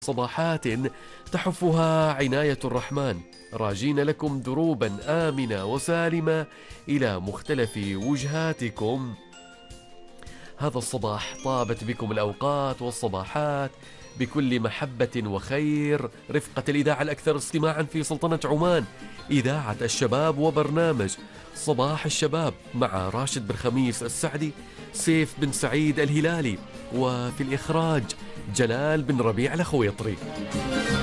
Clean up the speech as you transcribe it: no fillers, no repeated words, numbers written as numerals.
صباحات تحفها عناية الرحمن، راجين لكم دروبا آمنة وسالمة إلى مختلف وجهاتكم. هذا الصباح طابت بكم الأوقات والصباحات بكل محبة وخير، رفقة الإذاعة الأكثر استماعا في سلطنة عمان، إذاعة الشباب، وبرنامج صباح الشباب مع راشد بن خميس السعدي، سيف بن سعيد الهلالي، وفي الإخراج جلال بن ربيع الخويطري.